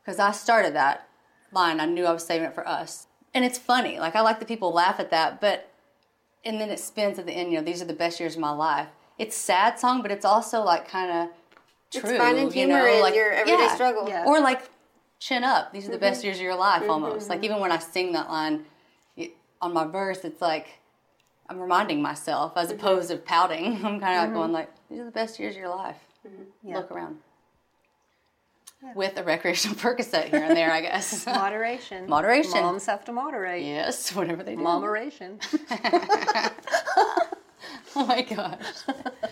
because I started that line. I knew I was saving it for us. And it's funny. Like, I like that people laugh at that, and then it spins at the end, these are the best years of my life. It's a sad song, but it's also, like, kind of true. It's finding humor in your everyday struggle. Yeah. Or, like, chin up. These are the best years of your life, almost. Like, even when I sing that line on my verse, it's like I'm reminding myself as opposed to pouting. I'm kind of like going, like, these are the best years of your life. Yeah. Look around. Yeah. With a recreational Percocet here and there, I guess. Moderation. Moderation. Moms have to moderate. Yes, whatever they do. Moderation. Oh my gosh.